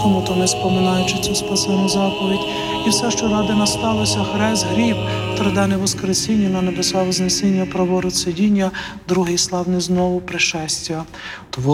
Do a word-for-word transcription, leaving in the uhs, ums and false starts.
тому то ми, споминаючи цю спасену заповідь, і все, що ради нас сталося, хрест, гріб, триденне воскресіння, на небеса вознесіння, праворуч сидіння, другий славний знову пришестя.